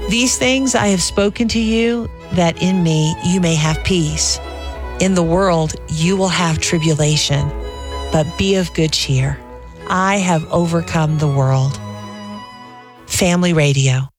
These things I have spoken to you, that in me you may have peace. In the world you will have tribulation, but be of good cheer. I have overcome the world. Family Radio.